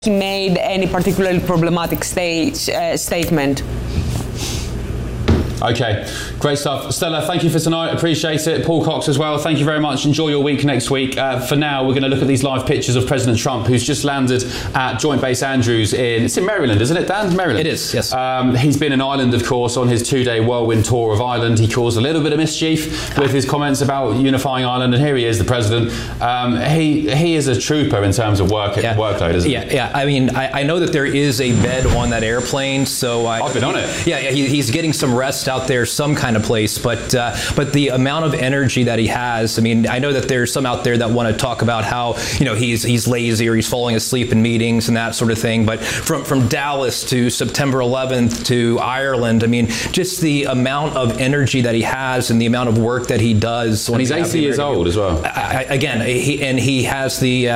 he made any particularly problematic statement. Okay, great stuff. Stella, thank you for tonight. Appreciate it. Paul Cox as well. Thank you very much. Enjoy your week next week. For now, we're going to look at these live pictures of President Trump, who's just landed at Joint Base Andrews it's in Maryland, isn't it, Dan? Maryland. It is, yes. He's been in Ireland, of course, on his 2-day whirlwind tour of Ireland. He caused a little bit of mischief with his comments about unifying Ireland, and here he is, the president. He is a trooper in terms of workload, isn't he? Yeah. I mean, I know that there is a bed on that airplane, so I've been on it. Yeah, he's getting some rest out there, some kind of place, but the amount of energy that he has, I mean, I know that there's some out there that want to talk about how, he's lazy or he's falling asleep in meetings and that sort of thing, but from Dallas to September 11th to Ireland, I mean, just the amount of energy that he has and the amount of work that he does. And he's 80 years old as well. He has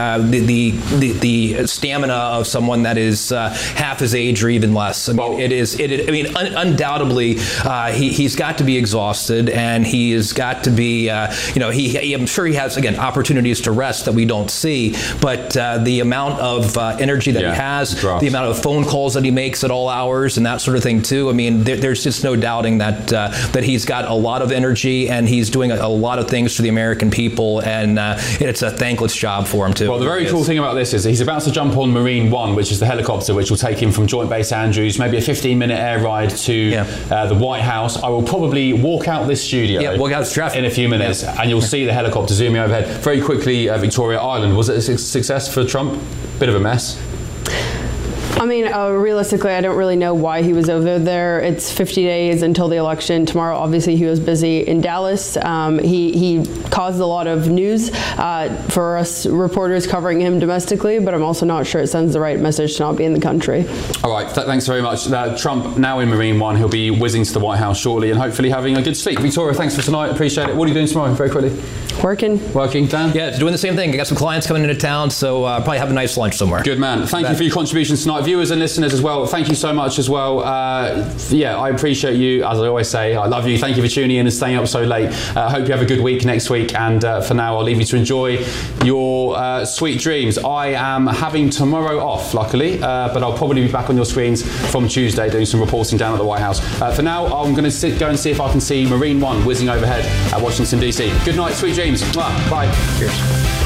the stamina of someone that is half his age or even less. I mean, undoubtedly, he's got to be exhausted, and he has got to be, I'm sure he has, again, opportunities to rest that we don't see, but the amount of energy that he has, the amount of phone calls that he makes at all hours and that sort of thing too, I mean, there's just no doubting that he's got a lot of energy, and he's doing a lot of things for the American people, and it's a thankless job for him too. Well, the very cool thing about this is he's about to jump on Marine One, which is the helicopter which will take him from Joint Base Andrews, maybe a 15-minute air ride to the White House. I will probably walk out this studio walk out traffic in a few minutes, and you'll see the helicopter zooming overhead. Very quickly, Victoria, Ireland, was it a success for Trump? Bit of a mess. I mean, realistically, I don't really know why he was over there. It's 50 days until the election. Tomorrow, obviously, he was busy in Dallas. He caused a lot of news for us reporters covering him domestically, but I'm also not sure it sends the right message to not be in the country. All right, thanks very much. Trump now in Marine One. He'll be whizzing to the White House shortly and hopefully having a good sleep. Victoria, thanks for tonight. Appreciate it. What are you doing tomorrow? Very quickly. Working, Dan? Yeah, doing the same thing. I got some clients coming into town, so probably have a nice lunch somewhere. Good man. Thank you for your contributions tonight. Viewers and listeners as well, thank you so much as well. I appreciate you, as I always say. I love you. Thank you for tuning in and staying up so late. I hope you have a good week next week, and for now I'll leave you to enjoy your sweet dreams. I am having tomorrow off, luckily, but I'll probably be back on your screens from Tuesday doing some reporting down at the White House. For now, I'm going to go and see if I can see Marine One whizzing overhead at Washington, D.C. Good night, sweet dreams. Bye. Cheers.